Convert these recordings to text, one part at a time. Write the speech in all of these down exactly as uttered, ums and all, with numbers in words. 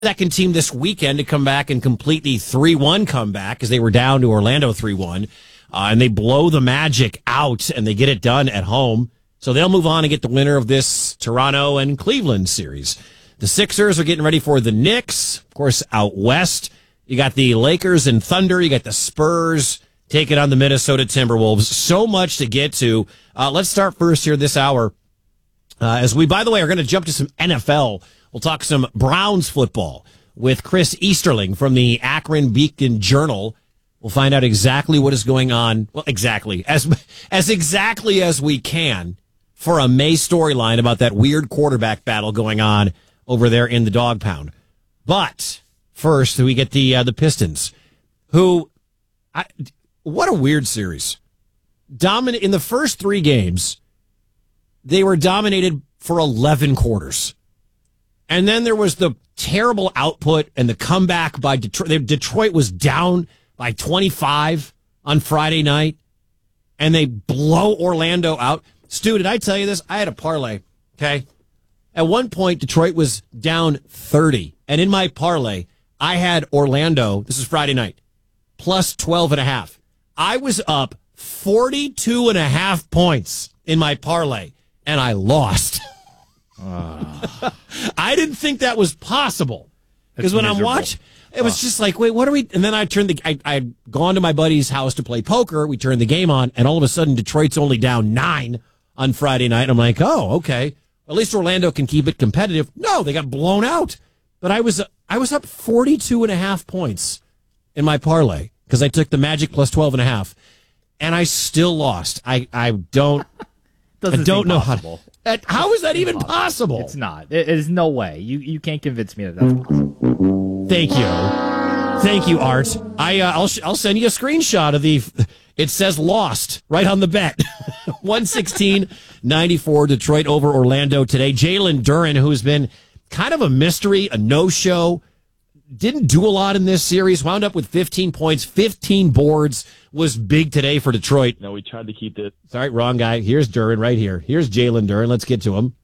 second team this weekend to come back and complete the three one comeback as they were down to Orlando three one. Uh, and they blow the Magic out and they get it done at home. So they'll move on and get the winner of this Toronto and Cleveland series. The Sixers are getting ready for the Knicks. Of course, out west, you got the Lakers and Thunder. You got the Spurs taking on the Minnesota Timberwolves. So much to get to. Uh, let's start first here this hour. Uh, as we, by the way, are going to jump to some N F L. We'll talk some Browns football with Chris Easterling from the Akron Beacon Journal. We'll find out exactly what is going on. Well, exactly. As, as exactly as we can for a May storyline about that weird quarterback battle going on over there in the dog pound. But first, we get the, uh, the Pistons, who, I, what a weird series. Domin- in the first three games, they were dominated for eleven quarters. And then there was the terrible output and the comeback by Detroit. Detroit was down by twenty-five on Friday night, and they blow Orlando out. Stu, did I tell you this? I had a parlay, okay? At one point, Detroit was down thirty, and in my parlay, I had Orlando, this is Friday night, plus twelve and a half. I was up forty-two and a half points in my parlay, and I lost. Uh, I didn't think that was possible because when miserable. I'm watching, it was uh. just like, wait, what are we? And then I turned the, I, I'd gone to my buddy's house to play poker. We turned the game on, and all of a sudden, Detroit's only down nine on Friday night. I'm like, oh, okay. At least Orlando can keep it competitive. No, they got blown out. But I was, I was up forty-two and a half points in my parlay because I took the Magic plus twelve and a half, and I still lost. I, I don't, I don't know possible. how. That, how is that even possible? It's not. It is no way. You you can't convince me that that's possible. Thank you, thank you, Art. I uh, I'll I'll send you a screenshot of the. It says lost right on the bet. one sixteen ninety-four Detroit over Orlando today. Jalen Duren, who's been kind of a mystery, a no-show, didn't do a lot in this series. Wound up with fifteen points, fifteen boards. Was big today for Detroit. No, we tried to keep it. Sorry, wrong guy. Here's Duren right here. Here's Jalen Duren. Let's get to him.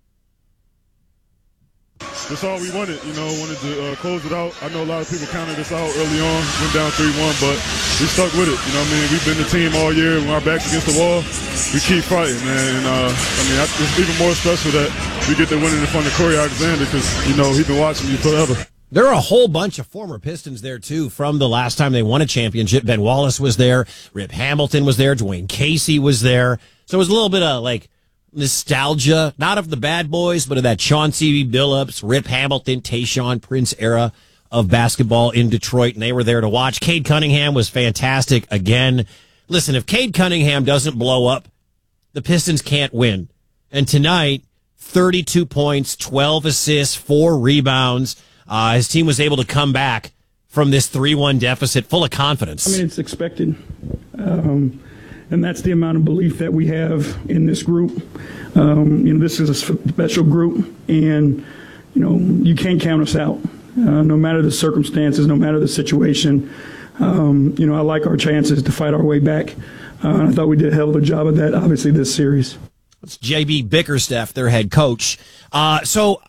That's all we wanted, you know, wanted to uh, close it out. I know a lot of people counted us out early on, went down three one, but we stuck with it. You know what I mean? We've been the team all year. When our back's against the wall, we keep fighting, man. And, uh, I mean, it's even more special that we get the win in front of Corey Alexander because, you know, he's been watching me forever. There are a whole bunch of former Pistons there, too, from the last time they won a championship. Ben Wallace was there. Rip Hamilton was there. Dwayne Casey was there. So it was a little bit of, like, nostalgia, not of the bad boys, but of that Chauncey Billups, Rip Hamilton, Tayshaun Prince era of basketball in Detroit, and they were there to watch. Cade Cunningham was fantastic again. Listen, if Cade Cunningham doesn't blow up, the Pistons can't win. And tonight, thirty-two points, twelve assists, four rebounds. Uh, his team was able to come back from this three one deficit full of confidence. I mean, it's expected. Um, and that's the amount of belief that we have in this group. Um, you know, this is a special group, and, you know, you can't count us out. Uh, no matter the circumstances, no matter the situation. Um, you know, I like our chances to fight our way back. Uh, I thought we did a hell of a job of that, obviously, this series. It's J B Bickerstaff, their head coach. Uh, so...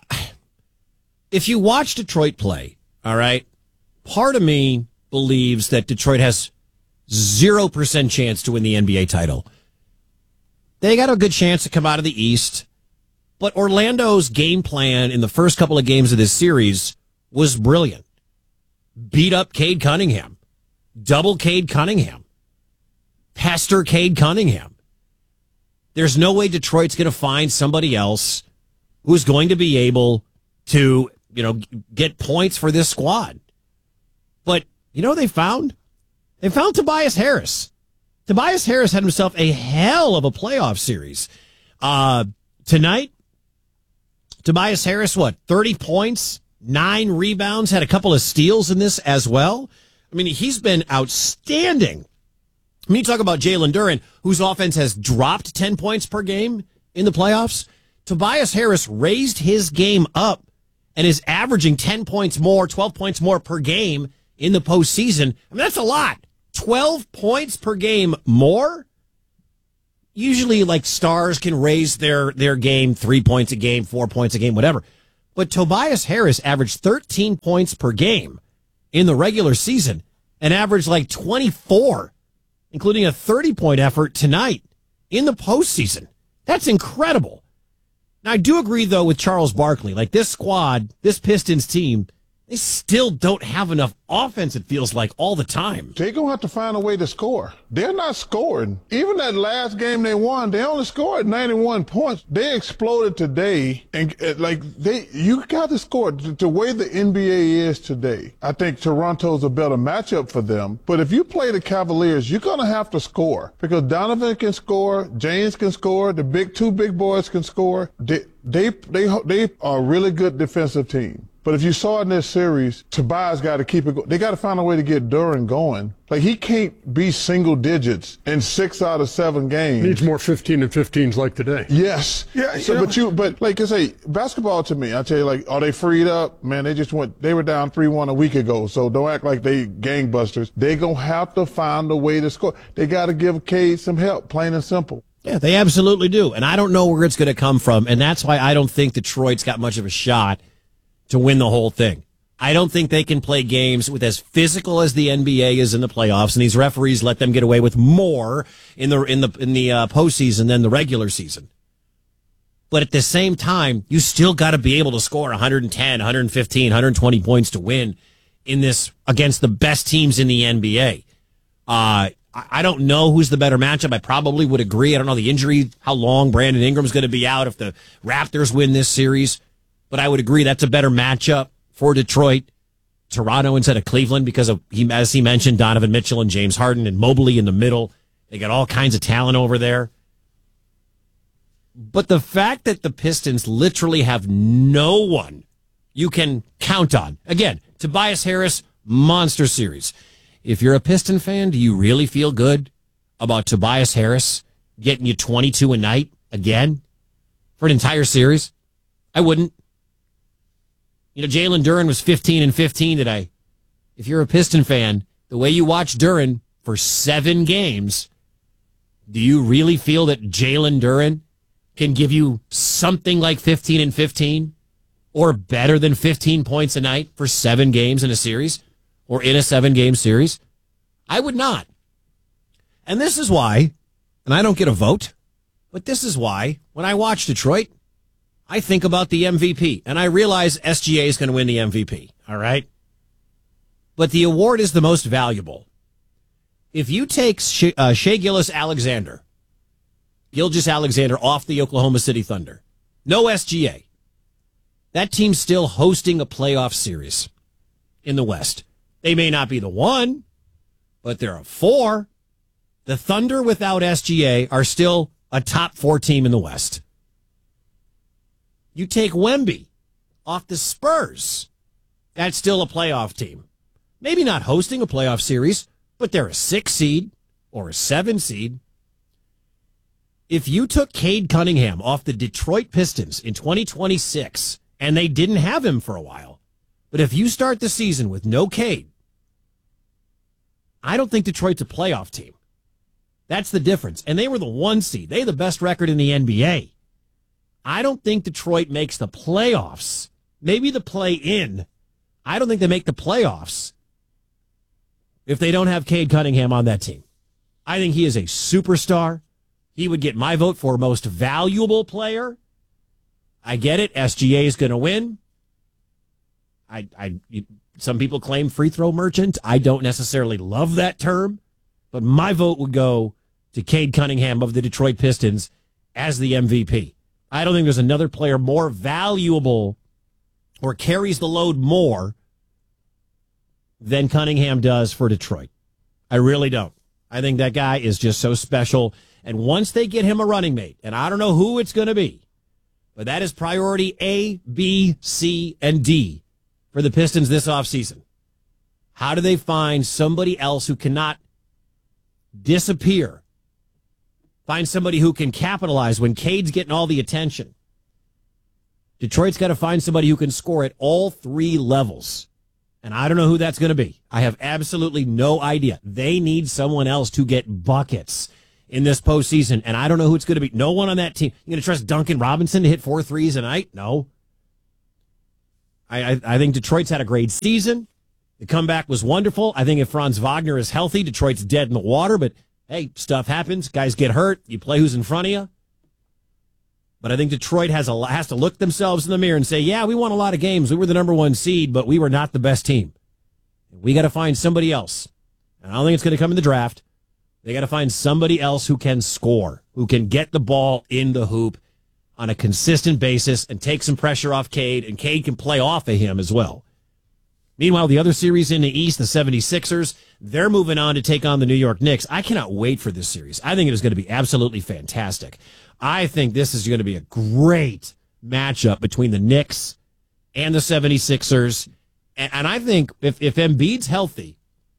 If you watch Detroit play, all right, part of me believes that Detroit has zero percent chance to win the N B A title. They got a good chance to come out of the East, but Orlando's game plan in the first couple of games of this series was brilliant. Beat up Cade Cunningham, double Cade Cunningham, pester Cade Cunningham. There's no way Detroit's going to find somebody else who's going to be able to, you know, get points for this squad. But, you know what they found? They found Tobias Harris. Tobias Harris had himself a hell of a playoff series. Uh, tonight, Tobias Harris, what, thirty points, nine rebounds, had a couple of steals in this as well. I mean, he's been outstanding. I mean, you talk about Jalen Duren, whose offense has dropped ten points per game in the playoffs. Tobias Harris raised his game up and is averaging ten points more, twelve points more per game in the postseason. I mean, that's a lot. twelve points per game more? Usually, like, stars can raise their, their game three points a game, four points a game, whatever. But Tobias Harris averaged thirteen points per game in the regular season and averaged like twenty-four, including a thirty-point effort tonight in the postseason. That's incredible. Now, I do agree, though, with Charles Barkley. Like, this squad, this Pistons team, they still don't have enough offense, it feels like, all the time. They're going to have to find a way to score. They're not scoring. Even that last game they won, they only scored ninety-one points. They exploded today. And, uh, like, they, you got to score. The, the way the N B A is today, I think Toronto's a better matchup for them. But if you play the Cavaliers, you're going to have to score. Because Donovan can score, James can score, the big two big boys can score. They, they, they, they are a really good defensive team. But if you saw in this series, Tobias got to keep it going. They got to find a way to get Duren going. Like, he can't be single digits in six out of seven games. Needs more fifteen and fifteens like today. Yes. Yeah. So, but you, but like I say, basketball to me, I tell you, like, are they freed up? Man, they just went, they were down three one a week ago. So don't act like they gangbusters. They going to have to find a way to score. They got to give Cade some help, plain and simple. Yeah, they absolutely do. And I don't know where it's going to come from. And that's why I don't think Detroit's got much of a shot to win the whole thing. I don't think they can play games with as physical as the N B A is in the playoffs, and these referees let them get away with more in the in the in the uh, postseason than the regular season. But at the same time, you still got to be able to score one ten, one fifteen, one twenty points to win in this against the best teams in the N B A. Uh, I don't know who's the better matchup. I probably would agree. I don't know the injury, how long Brandon Ingram's going to be out if the Raptors win this series. But I would agree that's a better matchup for Detroit, Toronto instead of Cleveland because of, as he mentioned, Donovan Mitchell and James Harden and Mobley in the middle. They got all kinds of talent over there. But the fact that the Pistons literally have no one you can count on. Again, Tobias Harris, monster series. If you're a Piston fan, do you really feel good about Tobias Harris getting you twenty-two a night again for an entire series? I wouldn't. You know, Jalen Duren was fifteen and fifteen today. If you're a Piston fan, the way you watch Duren for seven games, do you really feel that Jalen Duren can give you something like fifteen and fifteen or better than fifteen points a night for seven games in a series or in a seven-game series? I would not. And this is why, and I don't get a vote, but this is why when I watch Detroit, I think about the M V P, and I realize S G A is going to win the M V P, all right? But the award is the most valuable. If you take Shea, uh, Shea Gilgeous-Alexander, Gilgeous-Alexander off the Oklahoma City Thunder, no S G A, that team's still hosting a playoff series in the West. They may not be the one, but they're a four. The Thunder without S G A are still a top four team in the West. You take Wemby off the Spurs. That's still a playoff team. Maybe not hosting a playoff series, but they're a six seed or a seven seed. If you took Cade Cunningham off the Detroit Pistons in twenty twenty-six, and they didn't have him for a while, but if you start the season with no Cade, I don't think Detroit's a playoff team. That's the difference. And they were the one seed. They had the best record in the N B A. I don't think Detroit makes the playoffs. Maybe the play-in. I don't think they make the playoffs if they don't have Cade Cunningham on that team. I think he is a superstar. He would get my vote for most valuable player. I get it. S G A is going to win. I, I, some people claim free throw merchant. I don't necessarily love that term, but my vote would go to Cade Cunningham of the Detroit Pistons as the M V P. I don't think there's another player more valuable or carries the load more than Cunningham does for Detroit. I really don't. I think that guy is just so special. And once they get him a running mate, and I don't know who it's going to be, but that is priority A, B, C, and D for the Pistons this offseason. How do they find somebody else who cannot disappear? Find somebody who can capitalize when Cade's getting all the attention. Detroit's got to find somebody who can score at all three levels. And I don't know who that's going to be. I have absolutely no idea. They need someone else to get buckets in this postseason, and I don't know who it's going to be. No one on that team. You going to trust Duncan Robinson to hit four threes a night? No. I, I, I think Detroit's had a great season. The comeback was wonderful. I think if Franz Wagner is healthy, Detroit's dead in the water. But, hey, stuff happens. Guys get hurt. You play who's in front of you. But I think Detroit has a has to look themselves in the mirror and say, yeah, we won a lot of games. We were the number one seed, but we were not the best team. We got to find somebody else. And I don't think it's going to come in the draft. They got to find somebody else who can score, who can get the ball in the hoop on a consistent basis and take some pressure off Cade, and Cade can play off of him as well. Meanwhile, the other series in the East, the seventy-sixers, they're moving on to take on the New York Knicks. I cannot wait for this series. I think it is going to be absolutely fantastic. I think this is going to be a great matchup between the Knicks and the seventy-sixers. And, and I think if, if Embiid's healthy,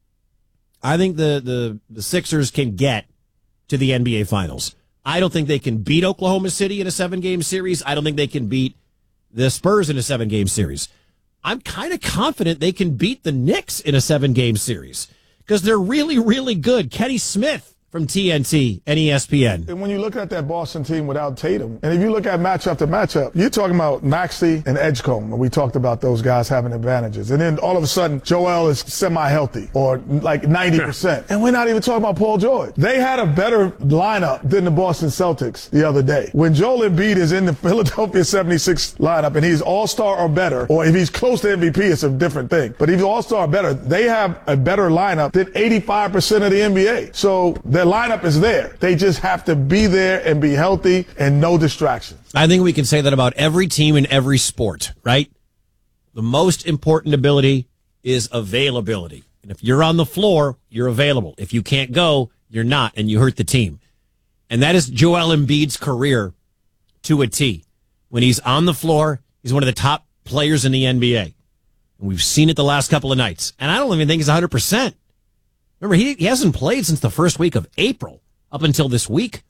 I think the, the, the Sixers can get to the N B A Finals. I don't think they can beat Oklahoma City in a seven-game series. I don't think they can beat the Spurs in a seven-game series. I'm kind of confident they can beat the Knicks in a seven-game series because they're really, really good. Kenny Smith from T N T and E S P N. And when you look at that Boston team without Tatum, and if you look at matchup to matchup, you're talking about Maxey and Edgecombe, and we talked about those guys having advantages. And then all of a sudden, Joel is semi-healthy or like ninety percent. And we're not even talking about Paul George. They had a better lineup than the Boston Celtics the other day. When Joel Embiid is in the Philadelphia seventy-six lineup and he's all-star or better, or if he's close to M V P, it's a different thing. But if he's all-star or better, they have a better lineup than eighty-five percent of the N B A. So their lineup is there. They just have to be there and be healthy and no distractions. I think we can say that about every team in every sport, right? The most important ability is availability. And if you're on the floor, you're available. If you can't go, you're not, and you hurt the team. And that is Joel Embiid's career to a T. When he's on the floor, he's one of the top players in the N B A. And we've seen it the last couple of nights. And I don't even think he's one hundred percent. Remember, he, he hasn't played since the first week of April up until this week.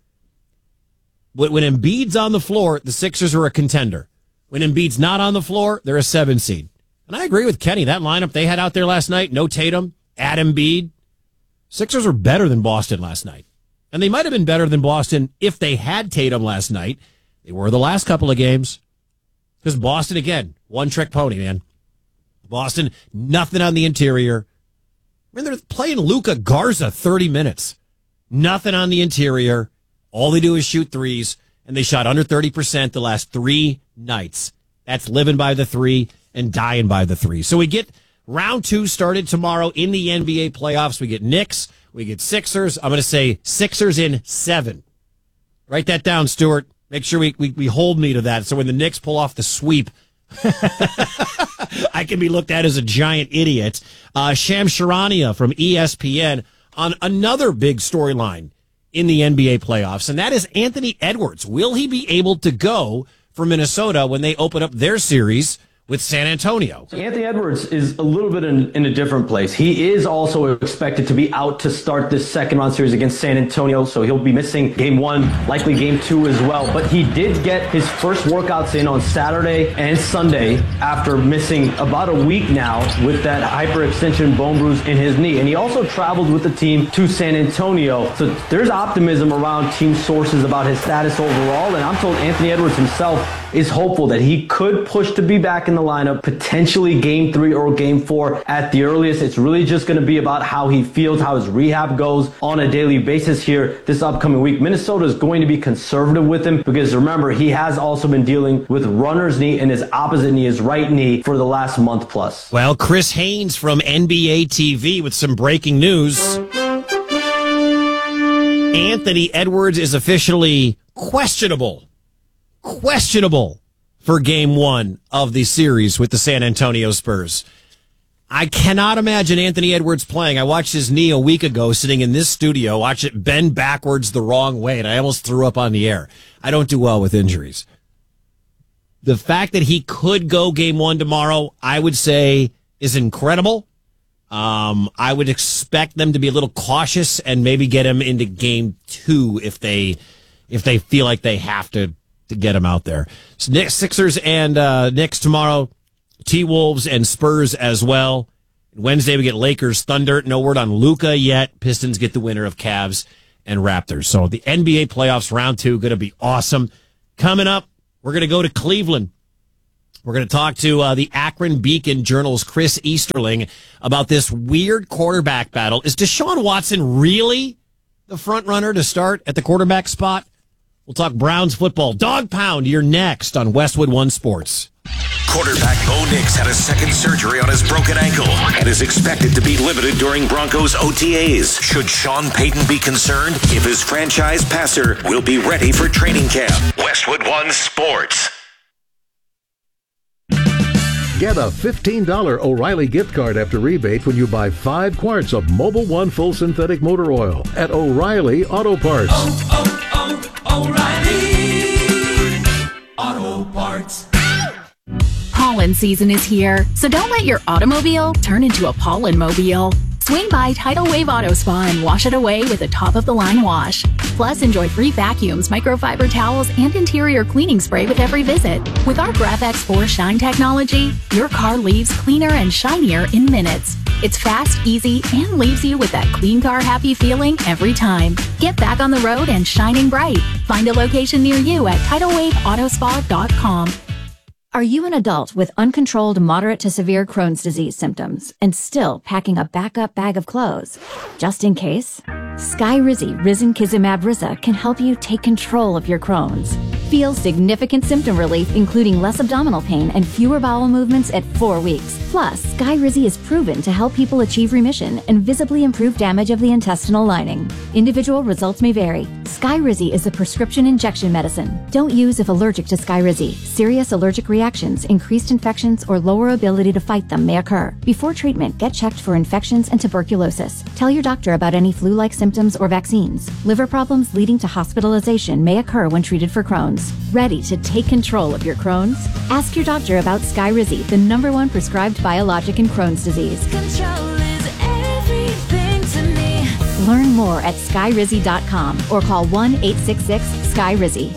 When, when Embiid's on the floor, the Sixers are a contender. When Embiid's not on the floor, they're a seven seed. And I agree with Kenny. That lineup they had out there last night, no Tatum, add Embiid. Sixers are better than Boston last night. And they might have been better than Boston if they had Tatum last night. They were the last couple of games. Because Boston, again, one-trick pony, man. Boston, nothing on the interior. I mean, they're playing Luka Garza thirty minutes. Nothing on the interior. All they do is shoot threes, and they shot under thirty percent the last three nights. That's living by the three and dying by the three. So we get round two started tomorrow in the N B A playoffs. We get Knicks. We get Sixers. I'm going to say Sixers in seven. Write that down, Stuart. Make sure we, we, we hold me to that. So when the Knicks pull off the sweep, I can be looked at as a giant idiot. Uh, Shams Charania from E S P N on another big storyline in the N B A playoffs, and that is Anthony Edwards. Will he be able to go for Minnesota when they open up their series with San Antonio? Anthony Edwards is a little bit in, in a different place. He is also expected to be out to start this second round series against San Antonio, so he'll be missing game one, likely game two as well. But he did get his first workouts in on Saturday and Sunday after missing about a week now with that hyperextension bone bruise in his knee. And he also traveled with the team to San Antonio. So there's optimism around team sources about his status overall. And I'm told Anthony Edwards himself is hopeful that he could push to be back in the lineup, potentially game three or game four at the earliest. It's really just going to be about how he feels, how his rehab goes on a daily basis here this upcoming week. Minnesota is going to be conservative with him because remember, he has also been dealing with runner's knee in his opposite knee, his right knee, for the last month plus. Well, Chris Haynes from N B A T V with some breaking news. Anthony Edwards is officially questionable. Questionable for game one of the series with the San Antonio Spurs. I cannot imagine Anthony Edwards playing. I watched his knee a week ago sitting in this studio, watch it bend backwards the wrong way, and I almost threw up on the air. I don't do well with injuries. The fact that he could go game one tomorrow, I would say, is incredible. Um, I would expect them to be a little cautious and maybe get him into game two if they if they feel like they have to to get him out there. So Sixers and uh, Knicks tomorrow, T-Wolves and Spurs as well. Wednesday we get Lakers, Thunder. No word on Luka yet. Pistons get the winner of Cavs and Raptors. So the N B A playoffs round two going to be awesome. Coming up, we're going to go to Cleveland. We're going to talk to uh, the Akron Beacon Journal's Chris Easterling about this weird quarterback battle. Is Deshaun Watson really the front runner to start at the quarterback spot? We'll talk Browns football. Dog Pound, you're next on Westwood One Sports. Quarterback Bo Nix had a second surgery on his broken ankle and is expected to be limited during Broncos O T As. Should Sean Payton be concerned if his franchise passer will be ready for training camp? Westwood One Sports. Get a fifteen dollars O'Reilly gift card after rebate when you buy five quarts of Mobil One Full Synthetic Motor Oil at O'Reilly Auto Parts. Oh, oh, oh, O'Reilly Auto Parts. Pollen season is here, so don't let your automobile turn into a pollen mobile. Swing by Tidal Wave Auto Spa and wash it away with a top-of-the-line wash. Plus, enjoy free vacuums, microfiber towels, and interior cleaning spray with every visit. With our GraphX four Shine technology, your car leaves cleaner and shinier in minutes. It's fast, easy, and leaves you with that clean car happy feeling every time. Get back on the road and shining bright. Find a location near you at tidal wave auto spa dot com. Are you an adult with uncontrolled moderate to severe Crohn's disease symptoms and still packing a backup bag of clothes? Just in case? Skyrizi Risankizumab Riza can help you take control of your Crohn's. Feel significant symptom relief, including less abdominal pain and fewer bowel movements at four weeks. Plus, Skyrizi is proven to help people achieve remission and visibly improve damage of the intestinal lining. Individual results may vary. Skyrizi is a prescription injection medicine. Don't use if allergic to Skyrizi. Serious allergic reactions, increased infections, or lower ability to fight them may occur. Before treatment, get checked for infections and tuberculosis. Tell your doctor about any flu-like symptoms or vaccines. Liver problems leading to hospitalization may occur when treated for Crohn's. Ready to take control of your Crohn's? Ask your doctor about Skyrizi, the number one prescribed biologic in Crohn's disease. Control is everything to me. Learn more at skyrizi dot com or call one eight six six Skyrizi.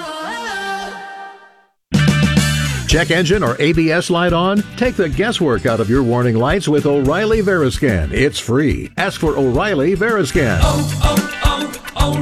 Check engine or A B S light on? Take the guesswork out of your warning lights with O'Reilly Veriscan. It's free. Ask for O'Reilly Veriscan. Oh,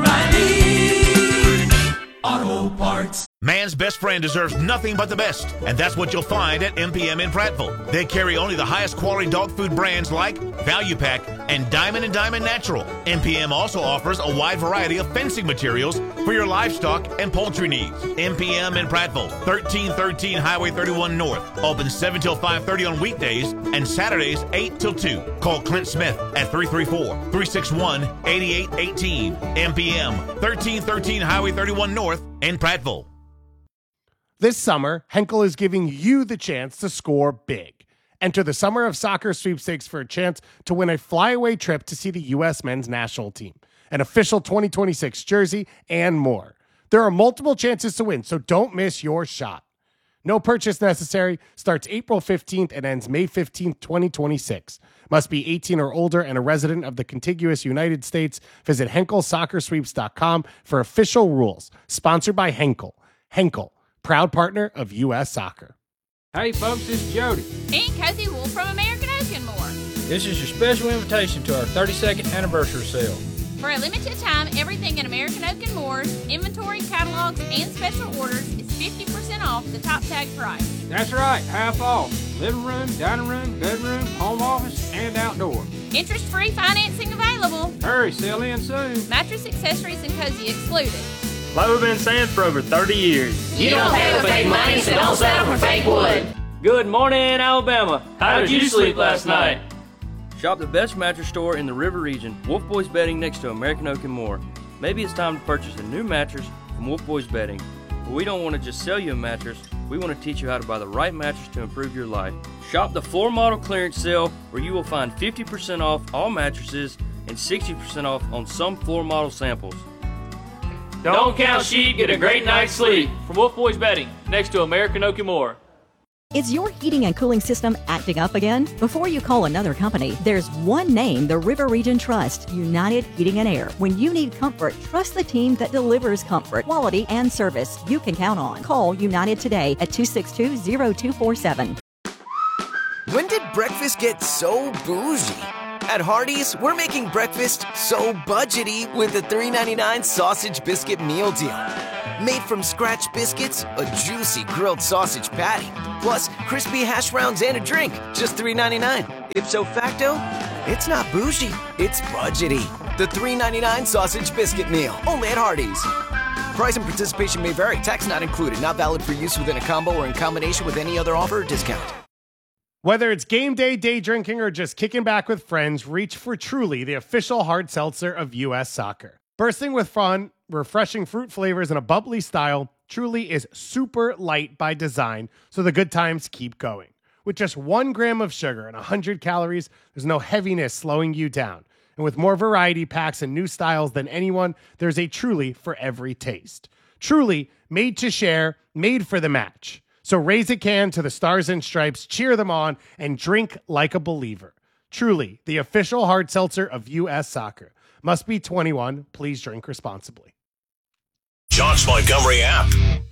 oh, oh, O'Reilly Auto Parts. Man's best friend deserves nothing but the best, and that's what you'll find at M P M in Prattville. They carry only the highest quality dog food brands like Value Pack and Diamond and Diamond Natural. M P M also offers a wide variety of fencing materials for your livestock and poultry needs. M P M in Prattville, thirteen thirteen Highway thirty-one North. Open seven till five thirty on weekdays and Saturdays eight till two. Call Clint Smith at three three four, three six one, eight eight one eight. M P M, thirteen thirteen Highway thirty-one North in Prattville. This summer, Henkel is giving you the chance to score big. Enter the Summer of Soccer sweepstakes for a chance to win a flyaway trip to see the U S men's national team, an official twenty twenty-six jersey, and more. There are multiple chances to win, so don't miss your shot. No purchase necessary. Starts April fifteenth and ends May fifteenth, twenty twenty-six. Must be eighteen or older and a resident of the contiguous United States. Visit henkel soccer sweeps dot com for official rules. Sponsored by Henkel. Henkel, proud partner of U S Soccer. Hey folks, this is Jody. And Cozy Wool from American Oak and More. This is your special invitation to our thirty-second anniversary sale. For a limited time, everything in American Oak and Moore's inventory, catalogs, and special orders is fifty percent off the top tag price. That's right, half off. Living room, dining room, bedroom, home office, and outdoor. Interest-free financing available. Hurry, sell in soon. Mattress, accessories, and cozy excluded. Like we've been saying for over thirty years. You don't pay with fake money, so don't settle for fake wood. Good morning, Alabama. How did you sleep last night? Shop the best mattress store in the River Region, Wolf Boys Bedding next to American Oak and More. Maybe it's time to purchase a new mattress from Wolf Boys Bedding. But we don't want to just sell you a mattress, we want to teach you how to buy the right mattress to improve your life. Shop the floor model clearance sale where you will find fifty percent off all mattresses and sixty percent off on some floor model samples. Don't count sheep, get a great night's sleep. From Wolf Boys Bedding, next to American Oak and More. Is your heating and cooling system acting up again? Before you call another company, there's one name the River Region trusts, United Heating and Air. When you need comfort, trust the team that delivers comfort, quality, and service you can count on. Call United today at two six two, zero two four seven. When did breakfast get so bougie? At Hardee's, we're making breakfast so budgety with the three ninety-nine sausage biscuit meal deal. Made from scratch biscuits, a juicy grilled sausage patty, plus crispy hash browns and a drink. Just three ninety-nine. Ipso facto, it's not bougie, it's budgety. The three ninety-nine sausage biscuit meal, only at Hardee's. Price and participation may vary. Tax not included. Not valid for use within a combo or in combination with any other offer or discount. Whether it's game day, day drinking, or just kicking back with friends, reach for Truly, the official hard seltzer of U S Soccer. Bursting with fun, refreshing fruit flavors, and a bubbly style, Truly is super light by design, so the good times keep going. With just one gram of sugar and one hundred calories, there's no heaviness slowing you down. And with more variety packs and new styles than anyone, there's a Truly for every taste. Truly, made to share, made for the match. So raise a can to the Stars and Stripes, cheer them on, and drink like a believer. Truly, the official hard seltzer of U S Soccer. Must be twenty-one. Please drink responsibly. Josh Montgomery app.